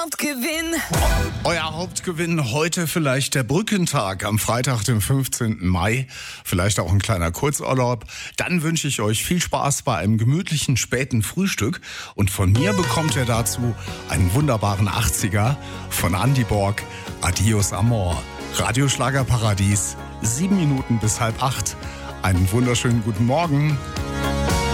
Hauptgewinn. Euer Hauptgewinn heute vielleicht der Brückentag am Freitag, dem 15. Mai. Vielleicht auch ein kleiner Kurzurlaub. Dann wünsche ich euch viel Spaß bei einem gemütlichen späten Frühstück. Und von mir bekommt ihr dazu einen wunderbaren 80er von Andy Borg. Adios Amor. Radioschlagerparadies. 7 Minuten bis 7:30. Einen wunderschönen guten Morgen.